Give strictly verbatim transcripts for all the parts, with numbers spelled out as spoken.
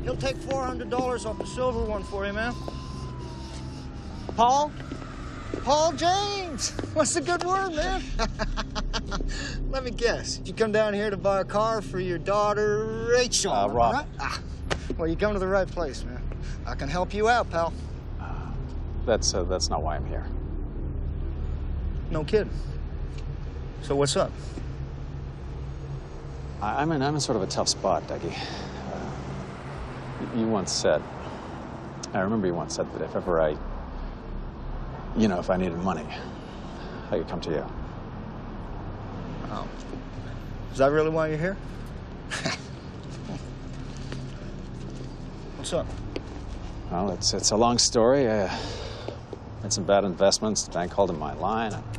He'll take four hundred dollars off the silver one for you, man. Paul? Paul James! What's the good word, man? Let me guess. Did you come down here to buy a car for your daughter, Rachel? Uh, Rob. Right? Ah, well, you come to the right place, man. I can help you out, pal. Uh, that's, uh, that's not why I'm here. No kidding. So what's up? I, I'm, in, I'm in sort of a tough spot, Dougie. Uh, you once said, I remember you once said that if ever I, you know, if I needed money, I could come to you. Oh. Is that really why you're here? What's up? Well, it's, it's a long story. I made some bad investments. The bank called in my line. I...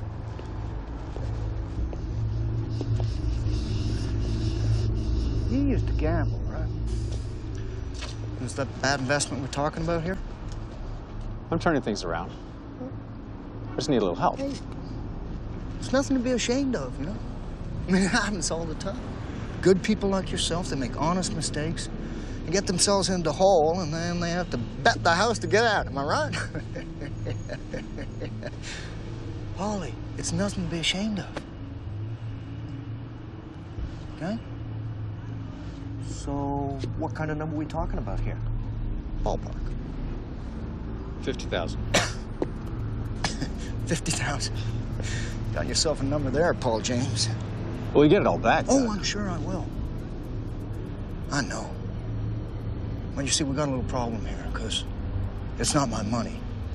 You used to gamble, right? Is that bad investment we're talking about here? I'm turning things around. I just need a little help. Hey, it's nothing to be ashamed of, you know? I mean, it happens all the time. Good people like yourself, they make honest mistakes and get themselves into a hole, and then they have to bet the house to get out. Am I right? Paulie, it's nothing to be ashamed of. Okay? So, what kind of number are we talking about here? Ballpark. fifty thousand. fifty thousand. Got yourself a number there, Paul James. Well, you get it all back. Oh, then. I'm sure I will. I know. Well, you see, we got a little problem here, because it's not my money.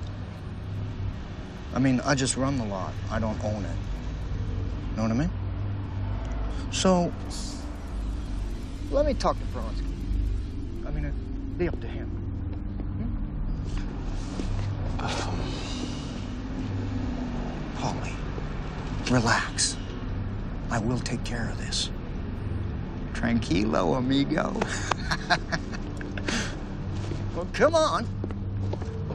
I mean, I just run the lot. I don't own it. Know what I mean? So, let me talk to Bronski. I mean, it'd be up to him. Hmm? Um, Paulie, relax. I will take care of this. Tranquilo, amigo. Well, come on.